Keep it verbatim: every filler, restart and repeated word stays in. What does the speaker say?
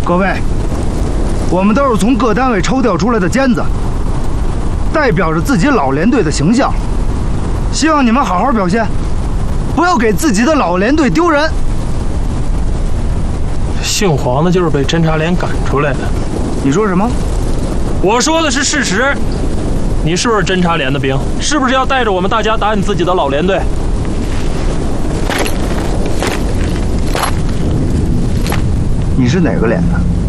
各位，我们都是从各单位抽调出来的尖子，代表着自己老连队的形象，希望你们好好表现，不要给自己的老连队丢人。 姓黄的就是被侦察连赶出来的。 你说什么？ 我说的是事实。你是不是侦察连的兵？是不是要带着我们大家打你自己的老连队？ 你是哪个连的？